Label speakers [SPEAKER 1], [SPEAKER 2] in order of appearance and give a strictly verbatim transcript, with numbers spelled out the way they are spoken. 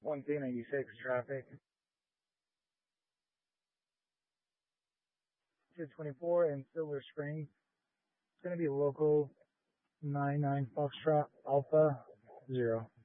[SPEAKER 1] one two ninety-six traffic. two twenty-four in Silver Spring. It's going to be local nine nine Foxtrot Alpha zero.